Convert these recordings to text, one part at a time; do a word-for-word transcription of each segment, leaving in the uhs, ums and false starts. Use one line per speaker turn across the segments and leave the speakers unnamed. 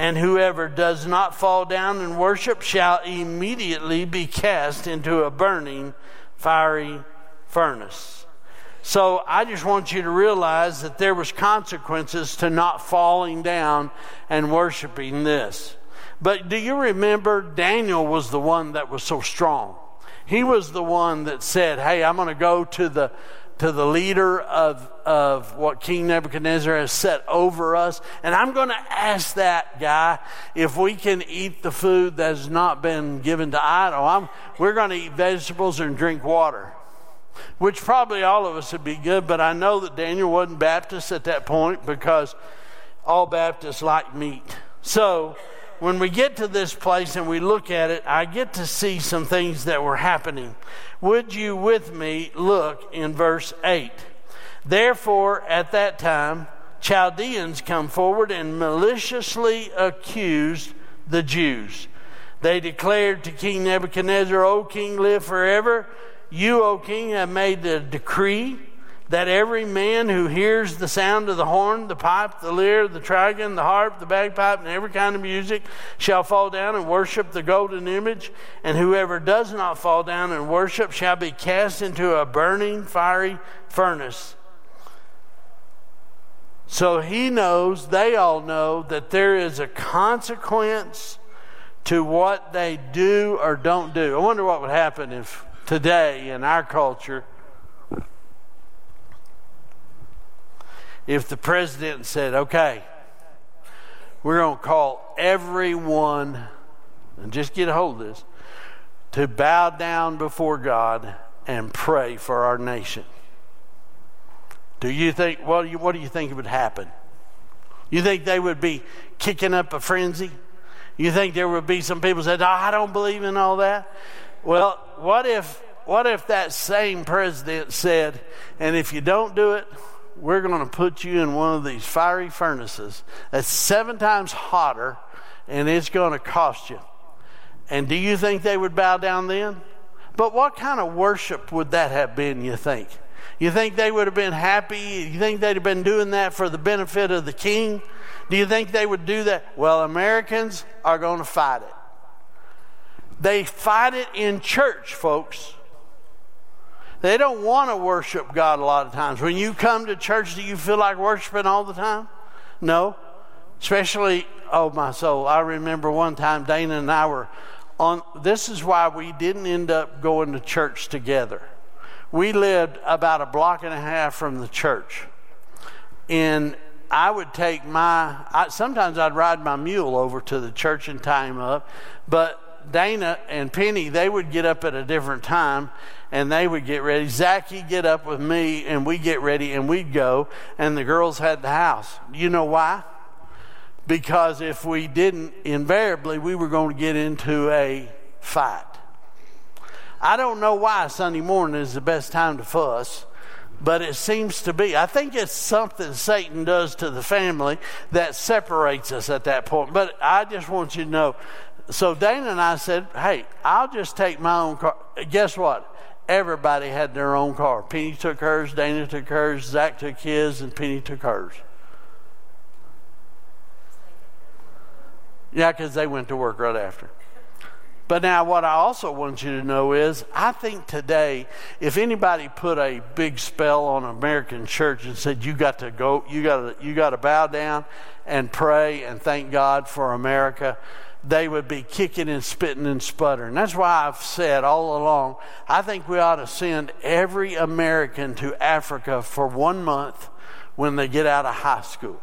and whoever does not fall down and worship shall immediately be cast into a burning fiery furnace. So I just want you to realize that there was consequences to not falling down and worshiping this. But do you remember Daniel was the one that was so strong? He was the one that said, hey, I'm going to go to the to the leader of, of what King Nebuchadnezzar has set over us, and I'm going to ask that guy if we can eat the food that has not been given to idol. I'm, we're going to eat vegetables and drink water, which probably all of us would be good, but I know that Daniel wasn't Baptist at that point because all Baptists like meat. So when we get to this place and we look at it, I get to see some things that were happening. Would you with me look in verse eight? Therefore, at that time, Chaldeans come forward and maliciously accused the Jews. They declared to King Nebuchadnezzar, O king, live forever. You, O king, have made the decree that every man who hears the sound of the horn, the pipe, the lyre, the trigon, the harp, the bagpipe, and every kind of music shall fall down and worship the golden image. And whoever does not fall down and worship shall be cast into a burning fiery furnace. So he knows, they all know, that there is a consequence to what they do or don't do. I wonder what would happen if today in our culture, if the president said, okay, we're going to call everyone, and just get a hold of this, to bow down before God and pray for our nation. Do you think, what do you, what do you think would happen? You think they would be kicking up a frenzy? You think there would be some people that said, oh, I don't believe in all that? Well, what if, what if that same president said, and if you don't do it, we're going to put you in one of these fiery furnaces that's seven times hotter, and it's going to cost you. And do you think they would bow down then? But what kind of worship would that have been, you think? You think they would have been happy? You think they'd have been doing that for the benefit of the king? Do you think they would do that? Well, Americans are going to fight it. They fight it in church, folks. They don't want to worship God a lot of times. When you come to church, do you feel like worshiping all the time? No. Especially, oh my soul, I remember one time Dana and I were on, this is why we didn't end up going to church together. We lived about a block and a half from the church. And I would take my, I, sometimes I'd ride my mule over to the church and tie him up. But Dana and Penny, they would get up at a different time and they would get ready. Zach, he'd get up with me and we'd get ready and we'd go, and the girls had the house. You know why? Because if we didn't, invariably we were going to get into a fight. I don't know why Sunday morning is the best time to fuss, but it seems to be. I think it's something Satan does to the family that separates us at that point. But I just want you to know. So Dana and I said, hey, I'll just take my own car. Guess what? Everybody had their own car. Penny took hers, Dana took hers, Zach took his, and Penny took hers. Yeah, because they went to work right after. But now what I also want you to know is, I think today, if anybody put a big spell on American church and said, you got to go, you got to, you got to bow down and pray and thank God for America, they would be kicking and spitting and sputtering. That's why I've said all along, I think we ought to send every American to Africa for one month when they get out of high school.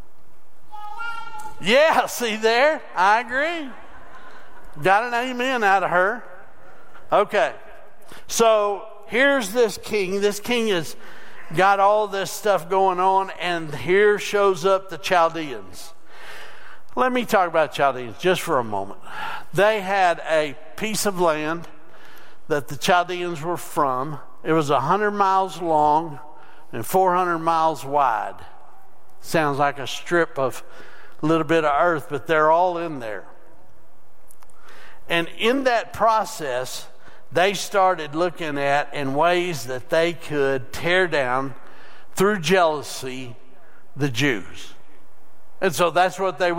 Yeah, see there? I agree. Got an amen out of her. Okay. So here's this king. This king has got all this stuff going on, and here shows up the Chaldeans. Let me talk about Chaldeans just for a moment. They had a piece of land that the Chaldeans were from. It was one hundred miles long and four hundred miles wide. Sounds like a strip of a little bit of earth, but they're all in there. And in that process, they started looking at in ways that they could tear down through jealousy the Jews. And so that's what they were